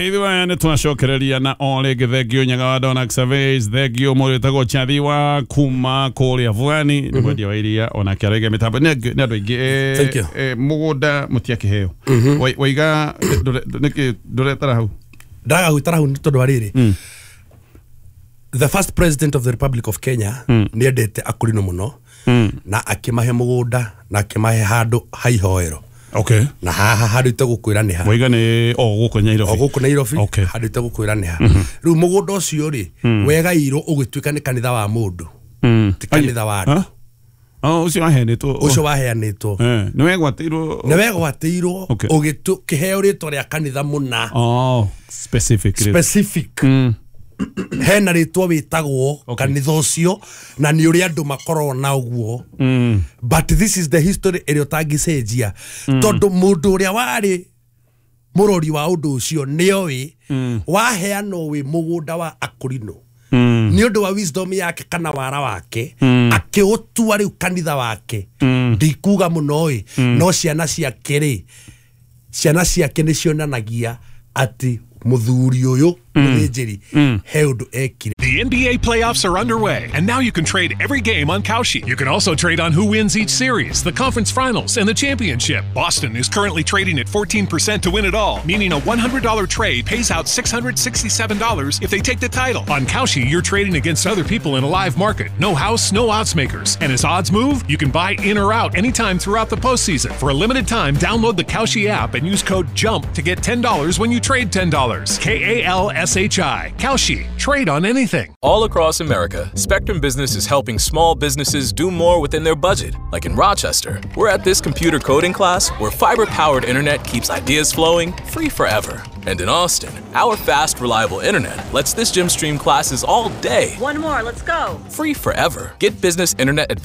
Hithiwa nä twacokereria na o rĩngĩ thengio nyaga wa Donax Surveys, thengio mũrĩtagwo Chathiwa kuma kũrĩa Vuani nĩ mwendia wa iria ona kĩarege mĩtambo nĩ andũ aingĩ mũgũnda mũtiakĩheo waiga nĩkĩ ndũretara hau ndagagwĩtara hau nĩ tondũ wa rĩrĩ the first president of the Republic of Kenya nĩ endete Akurino mũno na akĩmahe mũgũnda na akĩmahe handũ haihoero. Okay. Na haha handĩte gũkwĩra nĩ ha. Waiga nĩ gũkũ Nairobi. Gũkũ Nairobi. Okay. Handĩte gũkwĩra nĩ ha. Rĩu mũgũnda ũcio rĩ wega irwo ũgĩtuĩka nĩ kanitha wa mũndũ. Ti kanitha wa andũ. Ũcio waheanĩtwo. Ũcio waheanĩtwo. Nĩ wegwatĩirwo. Nĩ wegwatĩirwo ũgĩkĩheo rĩtwa rĩa kanitha mũna. Specific. Hena rĩtwa wĩtagwo kanitha ũcio na nĩ ũrĩa andũ makorwo na ũguo. But this is the history ĩrĩa ũtangĩcenjia tondũ mũndũ ũrĩa warĩ mũrori wa ũndũ ũcio nĩoĩ waheanwo wĩ mũgũnda wa Akurino nĩ ũndũ wa wisdom yake kana wara wake akĩũtua rĩu kanitha wake. Ndikuga mũno no ciana ciake nĩ cionanagia atĩ muthuri uyu muthĩnjĩri he ũndũ ekire. The NBA playoffs are underway, and now you can trade every game on Kalshi. You can also trade on who wins each series, the conference finals, and the championship. Boston is currently trading at 14% to win it all, meaning a $100 trade pays out $667 if they take the title. On Kalshi, you're trading against other people in a live market. No house, no odds makers. And as odds move, you can buy in or out anytime throughout the postseason. For a limited time, download the Kalshi app and use code JUMP to get $10 when you trade $10. KALSHI. Kalshi. Trade on anything. All across America, Spectrum Business is helping small businesses do more within their budget. Like in Rochester, we're at this computer coding class where fiber-powered internet keeps ideas flowing free forever. And in Austin, our fast, reliable internet lets this gym stream classes all day. One more, let's go. Free forever. Get business internet